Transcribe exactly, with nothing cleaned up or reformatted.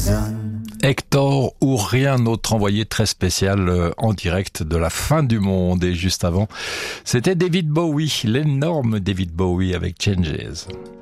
Hector ou rien autre, envoyé très spécial euh, en direct de la fin du monde. Et juste avant, c'était David Bowie, l'énorme David Bowie avec Changes.